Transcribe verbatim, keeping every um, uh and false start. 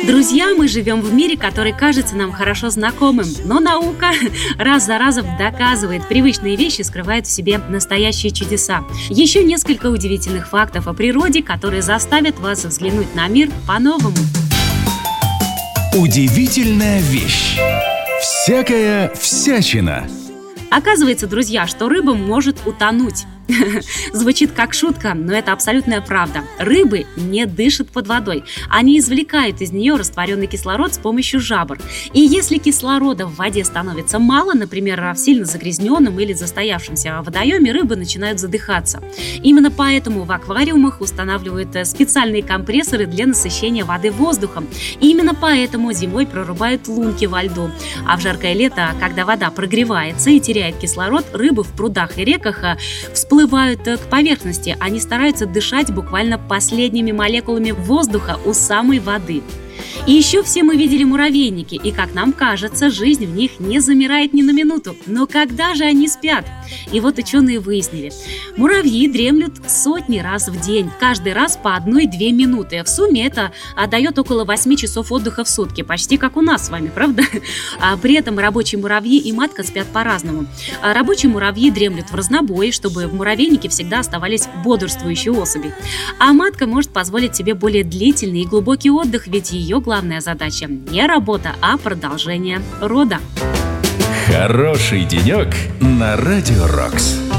Друзья, мы живем в мире, который кажется нам хорошо знакомым, но наука раз за разом доказывает, привычные вещи скрывают в себе настоящие чудеса. Еще несколько удивительных фактов о природе, которые заставят вас взглянуть на мир по-новому. Удивительная вещь. Всякая всячина. Оказывается, друзья, что рыба может утонуть. Звучит как шутка, но это абсолютная правда. Рыбы не дышат под водой. Они извлекают из нее растворенный кислород с помощью жабр. И если кислорода в воде становится мало, например, в сильно загрязненном или застоявшемся водоеме, рыбы начинают задыхаться. Именно поэтому в аквариумах устанавливают специальные компрессоры для насыщения воды воздухом. И именно поэтому зимой прорубают лунки во льду. А в жаркое лето, когда вода прогревается и теряет кислород, рыбы в прудах и реках всплывают всплывают к поверхности. Они стараются дышать буквально последними молекулами воздуха у самой воды. И еще все мы видели муравейники, и, как нам кажется, жизнь в них не замирает ни на минуту. Но когда же они спят? И вот ученые выяснили. Муравьи дремлют сотни раз в день, каждый раз по одной-две минуты. В сумме это дает около восьми часов отдыха в сутки, почти как у нас с вами, правда? А при этом рабочие муравьи и матка спят по-разному. А рабочие муравьи дремлют в разнобой, чтобы в муравейнике всегда оставались бодрствующие особи. А матка может позволить себе более длительный и глубокий отдых, ведь ее главная задача не работа, а продолжение рода. Хороший денек на Радио Рокс.